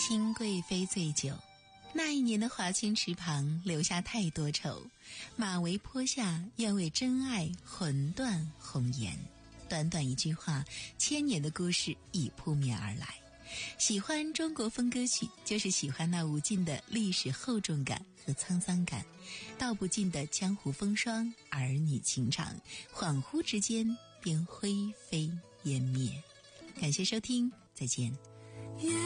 新贵妃醉酒，那一年的华清池旁留下太多愁，马嵬坡下愿为真爱魂断红颜。短短一句话，1000年的故事已扑面而来。喜欢中国风歌曲，就是喜欢那无尽的历史厚重感和沧桑感，道不尽的江湖风霜，儿女情长，恍惚之间便灰飞烟灭。感谢收听，再见。